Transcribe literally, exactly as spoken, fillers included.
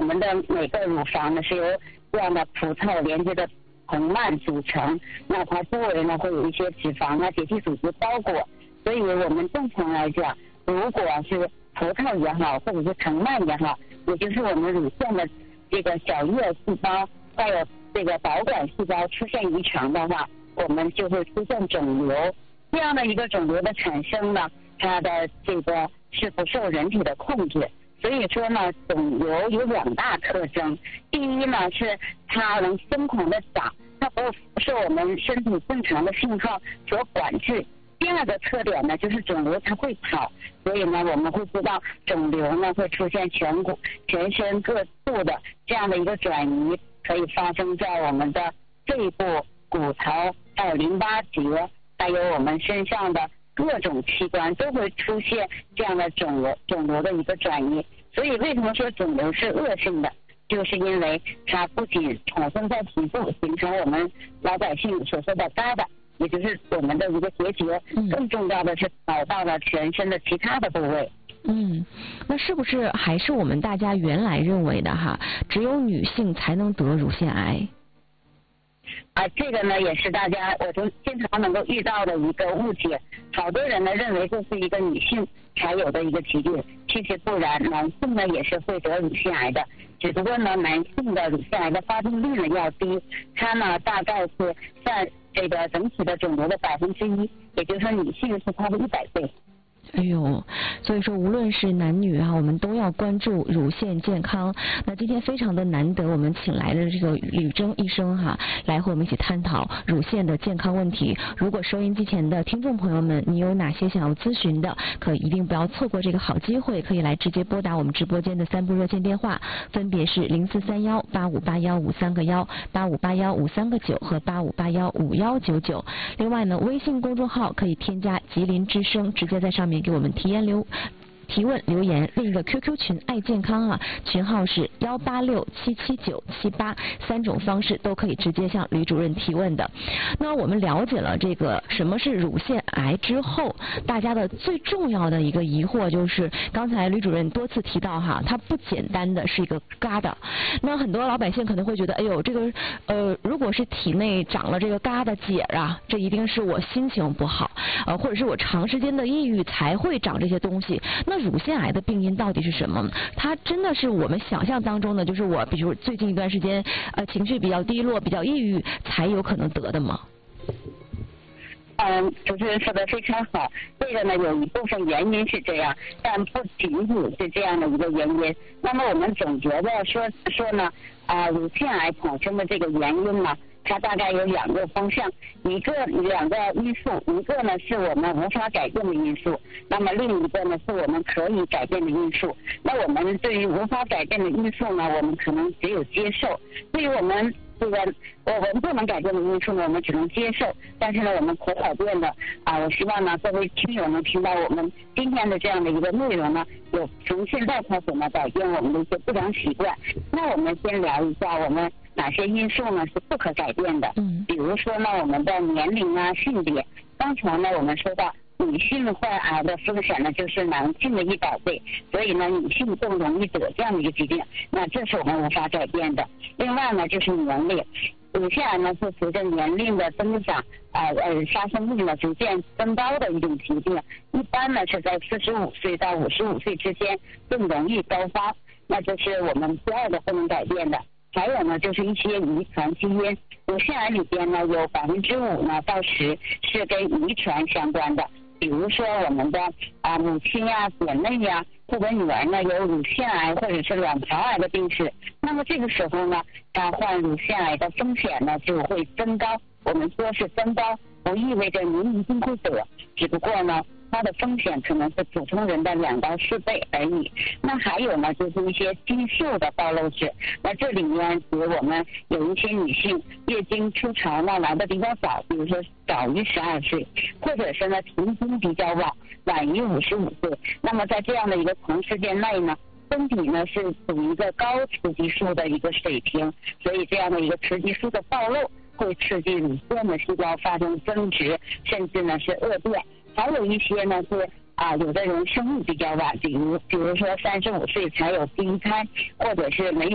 们的每个乳房呢是由这样的葡萄连接的藤蔓组成，那它周围呢会有一些脂肪啊、结缔组织包裹，所以我们正常来讲，如果是葡萄也好，或者是藤蔓也好，也就是我们乳腺的这个小叶细胞还有这个导管细胞出现异常的话，我们就会出现肿瘤。这样的一个肿瘤的产生呢，它的这个是不受人体的控制。所以说呢，肿瘤有两大特征。第一呢是它能疯狂的长，它不受我们身体正常的信号所管制。第二个特点呢就是肿瘤它会跑，所以呢我们会知道肿瘤呢会出现全骨、全身各处的这样的一个转移，可以发生在我们的肺部、骨头、还有淋巴结，还有我们身上的各种器官都会出现这样的肿瘤肿瘤的一个转移。所以为什么说肿瘤是恶性的，就是因为它不仅产生在皮肤，形成我们老百姓所说的疙瘩，也就是我们的一个结节，更重要的是跑到了全身的其他的部位。 嗯，那是不是还是我们大家原来认为的哈，只有女性才能得乳腺癌？ 啊，这个呢也是大家我就经常能够遇到的一个误解，好多人呢认为这是一个女性才有的一个疾病，其实不然，男性呢也是会得乳腺癌的，只不过呢男性的乳腺癌的发病率呢要低，它呢大概是占这个整体的肿瘤的百分之一，也就是说女性是它的一百倍。 哎呦，所以说无论是男女啊，我们都要关注乳腺健康。那今天非常的难得，我们请来了这个吕征医生哈，来和我们一起探讨乳腺的健康问题。如果收音机前的听众朋友们，你有哪些想要咨询的，可一定不要错过这个好机会，可以来直接拨打我们直播间的三部热线电话，分别是零四三幺八五八幺五三个幺、八五八幺五三个九和八五八幺五幺九九。另外呢，微信公众号可以添加吉林之声，直接在上面给我们提言留提问留言。另一个 Q Q 群爱健康啊，群号是幺八六七七九七八，三种方式都可以直接向吕主任提问的。那我们了解了这个什么是乳腺癌之后，大家的最重要的一个疑惑就是，刚才吕主任多次提到哈，它不简单的是一个疙瘩。那很多老百姓可能会觉得，哎呦，这个呃，如果是体内长了这个疙瘩结啊，这一定是我心情不好，呃，或者是我长时间的抑郁才会长这些东西。那乳腺癌的病因到底是什么？它真的是我们想象当中的，就是我比如最近一段时间呃情绪比较低落、比较抑郁才有可能得的吗？ 嗯，主持人说的非常好。这个呢，有一部分原因是这样，但不仅仅是这样的一个原因。那么我们总觉得说说呢，啊，乳腺癌产生的这个原因呢，它大概有两个方向，一个两个因素，一个呢是我们无法改变的因素，那么另一个呢是我们可以改变的因素。那我们对于无法改变的因素呢，我们可能只有接受；对于我们这个我们不能改变的因素呢，我们只能接受。但是呢，我们可改变的啊，我希望呢各位听友能听到我们今天的这样的一个内容呢，有从现在开始呢改变我们的一些不良习惯。那我们先聊一下我们哪些因素呢是不可改变的。嗯，比如说呢，我们的年龄啊、性别。刚才呢我们说到女性患癌的风险呢就是男性的一百倍，所以呢女性更容易得这样的一个疾病，那这是我们无法改变的。另外呢就是年龄，乳腺癌呢是随着年龄的增长，呃呃发生率呢逐渐增高的一种疾病，一般呢是在四十五岁到五十五岁之间更容易高发，那这是我们第二个不能改变的。还有呢，就是一些遗传基因，乳腺癌里边呢有百分之五呢到十是跟遗传相关的，比如说我们的啊母亲呀、姐妹呀或者女儿呢有乳腺癌或者是卵巢癌的病史，那么这个时候呢，他患乳腺癌的风险呢就会增高。我们说是增高，不意味着您一定会得，只不过呢，它的风险可能是普通人的两到四倍而已。那还有呢，就是一些激素的暴露史。那这里面，比如我们有一些女性月经初潮呢来的比较早，比如说早于十二岁，或者是呢停经比较晚，晚于五十五岁。那么在这样的一个长时间内呢，身体呢是处于一个高雌激素的一个水平，所以这样的一个雌激素的暴露会刺激乳腺的细胞发生增殖，甚至呢是恶变。还有一些呢是啊，有的人生育比较晚，比如比如说三十五岁才有第一胎，或者是没有